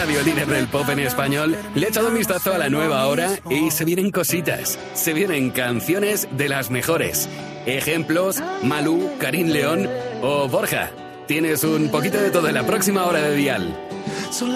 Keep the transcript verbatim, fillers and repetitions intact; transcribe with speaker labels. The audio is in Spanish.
Speaker 1: radio líder del pop en español, le he echado un vistazo a la nueva hora y se vienen cositas. Se vienen canciones de las mejores. Ejemplos, Malú, Karim León o Borja. Tienes un poquito de todo en la próxima hora de Dial.